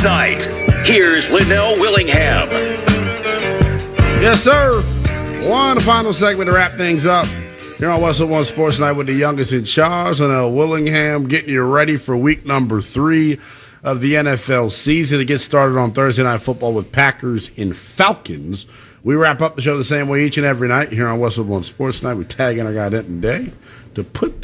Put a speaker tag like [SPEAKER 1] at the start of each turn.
[SPEAKER 1] Night. Here's Linnell Willingham.
[SPEAKER 2] Yes, sir. One final segment to wrap things up. Here on Westwood One Sports Night with the youngest in charge, Linnell Willingham, getting you ready for week number 3 of the NFL season. It gets started on Thursday Night Football with Packers and Falcons. We wrap up the show the same way each and every night here on Westwood One Sports Night. We tag in our guy Denton Day to put